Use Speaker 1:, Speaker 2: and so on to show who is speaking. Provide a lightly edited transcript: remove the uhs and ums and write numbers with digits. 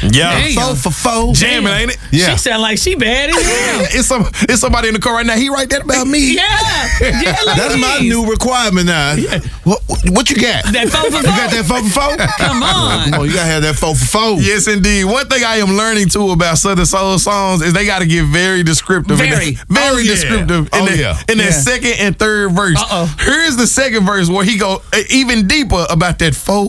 Speaker 1: Yeah.
Speaker 2: Damn.
Speaker 3: 4 for 4.
Speaker 1: Jamming, ain't it?
Speaker 3: Yeah.
Speaker 2: She sound like she bad as hell.
Speaker 3: It's somebody in the car right now. He write that about me.
Speaker 2: Yeah. Like
Speaker 3: That's my
Speaker 2: this.
Speaker 3: new requirement now. What you got?
Speaker 2: That 4 for 4.
Speaker 3: You got that 4 for 4?
Speaker 2: Come on.
Speaker 3: Come on, you gotta have that 4 for 4.
Speaker 1: Yes, indeed. One thing I am learning too about Southern Soul songs is they got to get very descriptive.
Speaker 2: Very.
Speaker 3: Oh, yeah.
Speaker 1: descriptive
Speaker 3: Oh,
Speaker 1: in
Speaker 3: yeah.
Speaker 1: that
Speaker 2: Yeah.
Speaker 1: second and third verse.
Speaker 2: Uh-oh.
Speaker 1: Here's the second verse where he go even deeper about that 4